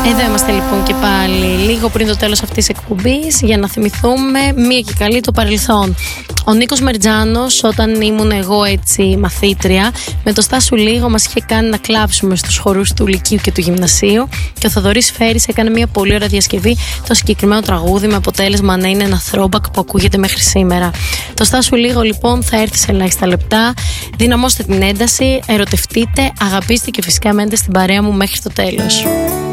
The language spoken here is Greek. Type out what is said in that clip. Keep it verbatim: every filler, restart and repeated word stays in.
Εδώ είμαστε λοιπόν και πάλι λίγο πριν το τέλος αυτής της εκπομπής για να θυμηθούμε μία και καλή το παρελθόν. Ο Νίκος Μερτζάνος, όταν ήμουν εγώ έτσι μαθήτρια, με το Στάσου Λίγο μας είχε κάνει να κλάψουμε στους χορούς του Λυκείου και του Γυμνασίου, και ο Θοδωρής Φέρης έκανε μια πολύ ωραία διασκευή το συγκεκριμένο τραγούδι, με αποτέλεσμα να είναι ένα throwback που ακούγεται μέχρι σήμερα. Το Στάσου Λίγο λοιπόν θα έρθει σε ελάχιστα λεπτά. Δυναμώστε την ένταση, ερωτευτείτε, αγαπήστε και φυσικά μένετε στην παρέα μου μέχρι το τέλος.